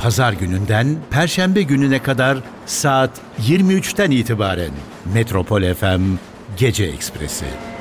Pazar gününden Perşembe gününe kadar saat 23'ten itibaren Metropol FM Gece Ekspresi.